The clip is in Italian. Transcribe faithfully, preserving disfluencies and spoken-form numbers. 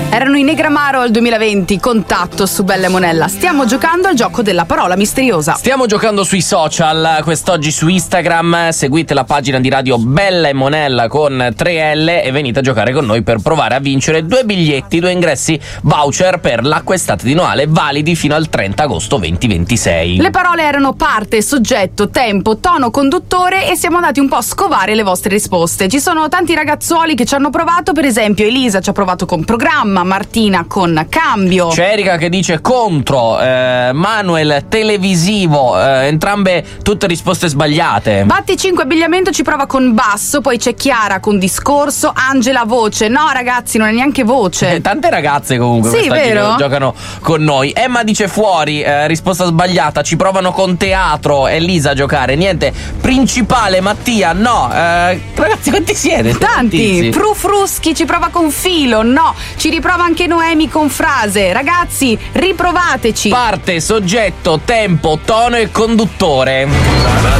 Erano i Negramaro al duemilaventi, Contatto su Bella e Monella. Stiamo giocando al gioco della parola misteriosa. Stiamo giocando sui social, quest'oggi su Instagram. Seguite la pagina di radio Bella e Monella con tre L e venite a giocare con noi per provare a vincere due biglietti, due ingressi voucher per l'acqua estate di Noale, validi fino al trenta agosto duemilaventisei. Le parole erano parte, soggetto, tempo, tono, conduttore e siamo andati un po' a scovare le vostre risposte. Ci sono tanti ragazzuoli che ci hanno provato, per esempio Elisa ci ha provato con programma, Martina con cambio. C'è Erika che dice contro, eh, Manuel televisivo, eh, entrambe tutte risposte sbagliate. Batti cinque abbigliamento ci prova con basso, poi c'è Chiara con discorso, Angela voce. No ragazzi, non è neanche voce. Eh, tante ragazze comunque sì, vero? Che giocano con noi. Emma dice fuori, eh, risposta sbagliata, ci provano con teatro, Elisa a giocare. Niente, principale Mattia, no. Eh, ragazzi, quanti siete? Tanti. Frufruschi ci prova con filo, no. Ci riprova anche Noemi con frase. Ragazzi, riprovateci. Parte, soggetto, tempo, tono e conduttore.